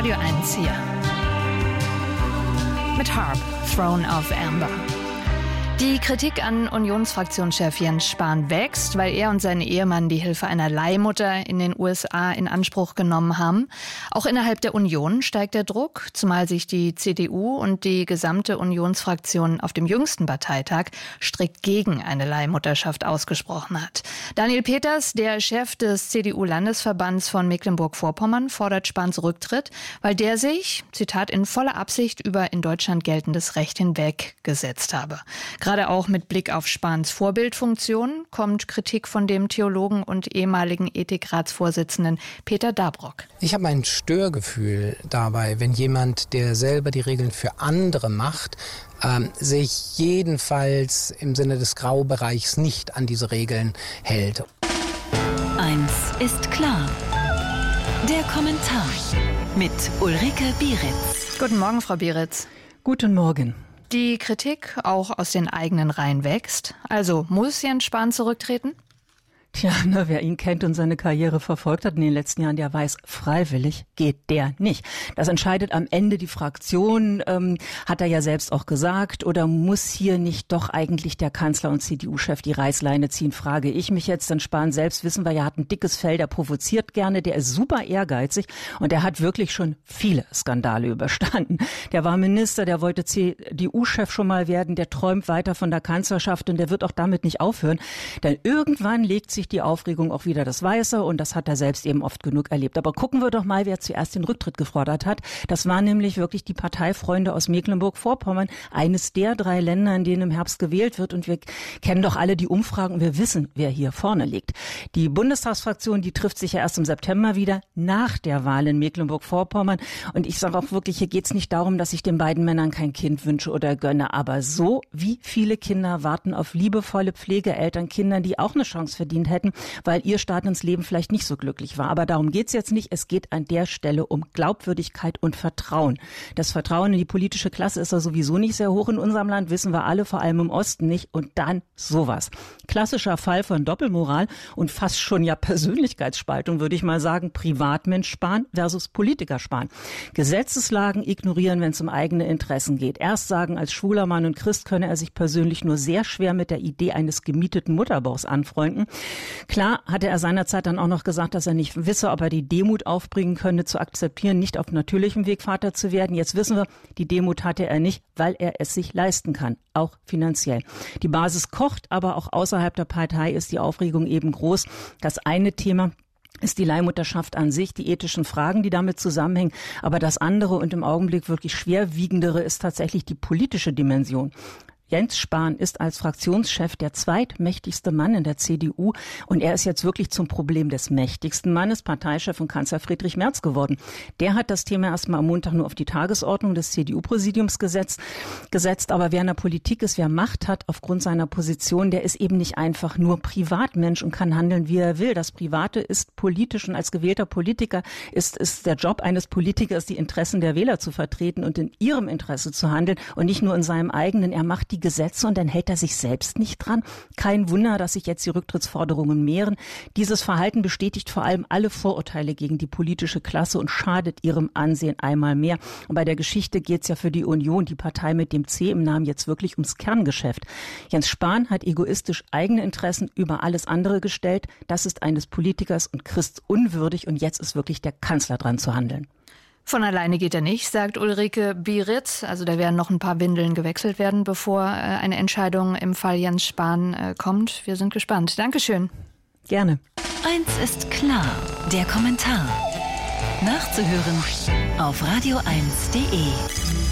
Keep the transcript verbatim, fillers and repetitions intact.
Radio eins hier. Mit Harp, Throne of Amber. Die Kritik an Unionsfraktionschef Jens Spahn wächst, weil er und sein Ehemann die Hilfe einer Leihmutter in den U S A in Anspruch genommen haben. Auch innerhalb der Union steigt der Druck, zumal sich die C D U und die gesamte Unionsfraktion auf dem jüngsten Parteitag strikt gegen eine Leihmutterschaft ausgesprochen hat. Daniel Peters, der Chef des C D U-Landesverbands von Mecklenburg-Vorpommern, fordert Spahns Rücktritt, weil der sich, Zitat, in voller Absicht über in Deutschland geltendes Recht hinweggesetzt habe. Gerade auch mit Blick auf Spahns Vorbildfunktion kommt Kritik von dem Theologen und ehemaligen Ethikratsvorsitzenden Peter Dabrock. Ich habe ein Störgefühl dabei, wenn jemand, der selber die Regeln für andere macht, ähm, sich jedenfalls im Sinne des Graubereichs nicht an diese Regeln hält. Eins ist klar. Der Kommentar mit Ulrike Bieritz. Guten Morgen, Frau Bieritz. Guten Morgen. Die Kritik auch aus den eigenen Reihen wächst. Also muss Jens Spahn zurücktreten? Tja, na, wer ihn kennt und seine Karriere verfolgt hat in den letzten Jahren, der weiß, freiwillig geht der nicht. Das entscheidet am Ende die Fraktion, ähm, hat er ja selbst auch gesagt. Oder muss hier nicht doch eigentlich der Kanzler und C D U-Chef die Reißleine ziehen, frage ich mich jetzt. Denn Spahn selbst, wissen wir ja, hat ein dickes Fell, der provoziert gerne, der ist super ehrgeizig und der hat wirklich schon viele Skandale überstanden. Der war Minister, der wollte C D U-Chef schon mal werden, der träumt weiter von der Kanzlerschaft und der wird auch damit nicht aufhören. Denn irgendwann legt sich die Aufregung auch wieder das Weiße und das hat er selbst eben oft genug erlebt. Aber gucken wir doch mal, wer zuerst den Rücktritt gefordert hat. Das waren nämlich wirklich die Parteifreunde aus Mecklenburg-Vorpommern, eines der drei Länder, in denen im Herbst gewählt wird. Und wir kennen doch alle die Umfragen und wir wissen, wer hier vorne liegt. Die Bundestagsfraktion, die trifft sich ja erst im September wieder, nach der Wahl in Mecklenburg-Vorpommern. Und ich sage auch wirklich, hier geht es nicht darum, dass ich den beiden Männern kein Kind wünsche oder gönne. Aber so wie viele Kinder warten auf liebevolle Pflegeeltern, Kindern, die auch eine Chance verdient hätten, weil ihr Start ins Leben vielleicht nicht so glücklich war. Aber darum geht's jetzt nicht. Es geht an der Stelle um Glaubwürdigkeit und Vertrauen. Das Vertrauen in die politische Klasse ist ja sowieso nicht sehr hoch in unserem Land, wissen wir alle, vor allem im Osten nicht. Und dann sowas. Klassischer Fall von Doppelmoral und fast schon ja Persönlichkeitsspaltung, würde ich mal sagen. Privatmensch Spahn versus Politiker Spahn. Gesetzeslagen ignorieren, wenn es um eigene Interessen geht. Erst sagen, als schwuler Mann und Christ könne er sich persönlich nur sehr schwer mit der Idee eines gemieteten Mutterbauchs anfreunden. Klar hatte er seinerzeit dann auch noch gesagt, dass er nicht wisse, ob er die Demut aufbringen könne, zu akzeptieren, nicht auf natürlichem Weg Vater zu werden. Jetzt wissen wir, die Demut hatte er nicht, weil er es sich leisten kann, auch finanziell. Die Basis kocht, aber auch außerhalb der Partei ist die Aufregung eben groß. Das eine Thema ist die Leihmutterschaft an sich, die ethischen Fragen, die damit zusammenhängen. Aber das andere und im Augenblick wirklich schwerwiegendere ist tatsächlich die politische Dimension. Jens Spahn ist als Fraktionschef der zweitmächtigste Mann in der C D U und er ist jetzt wirklich zum Problem des mächtigsten Mannes, Parteichef und Kanzler Friedrich Merz geworden. Der hat das Thema erstmal am Montag nur auf die Tagesordnung des C D U-Präsidiums gesetzt, gesetzt. Aber wer in der Politik ist, wer Macht hat aufgrund seiner Position, der ist eben nicht einfach nur Privatmensch und kann handeln, wie er will. Das Private ist politisch und als gewählter Politiker ist, ist der Job eines Politikers, die Interessen der Wähler zu vertreten und in ihrem Interesse zu handeln und nicht nur in seinem eigenen. Er macht die Gesetze und dann hält er sich selbst nicht dran. Kein Wunder, dass sich jetzt die Rücktrittsforderungen mehren. Dieses Verhalten bestätigt vor allem alle Vorurteile gegen die politische Klasse und schadet ihrem Ansehen einmal mehr. Und bei der Geschichte geht es ja für die Union, die Partei mit dem C im Namen, jetzt wirklich ums Kerngeschäft. Jens Spahn hat egoistisch eigene Interessen über alles andere gestellt. Das ist eines Politikers und Christs unwürdig und jetzt ist wirklich der Kanzler dran zu handeln. Von alleine geht er nicht, sagt Ulrike Bieritz. Also da werden noch ein paar Windeln gewechselt werden, bevor äh, eine Entscheidung im Fall Jens Spahn äh, kommt. Wir sind gespannt. Dankeschön. Gerne. Eins ist klar, der Kommentar. Nachzuhören auf radio eins punkt de.